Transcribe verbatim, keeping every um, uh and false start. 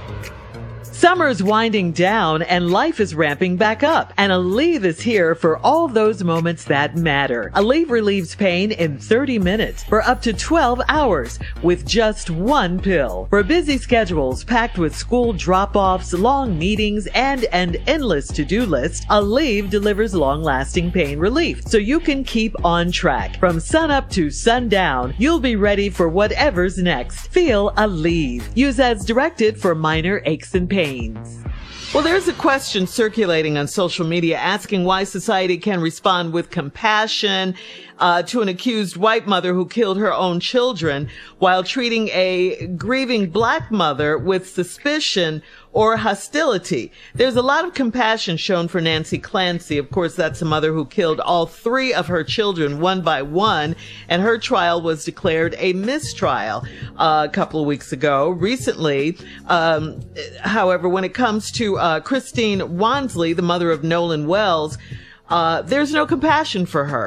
Summer's winding down and life is ramping back up, and Aleve is here for all those moments that matter. Aleve relieves pain in thirty minutes for up to twelve hours with just one pill. For busy schedules packed with school drop-offs, long meetings, and an endless to-do list, Aleve delivers long-lasting pain relief so you can keep on track. From sunup to sundown, you'll be ready for whatever's next. Feel Aleve. Use as directed for minor aches and pains. Well, there's a question circulating on social media asking why society can respond with compassion uh, to an accused white mother who killed her own children while treating a grieving black mother with suspicion or hostility. There's a lot of compassion shown for Nancy Clancy. Of course, that's a mother who killed all three of her children one by one, and her trial was declared a mistrial uh, a couple of weeks ago. Recently, um, however, when it comes to uh, Christine Wansley, the mother of Nolan Wells, uh, there's no compassion for her.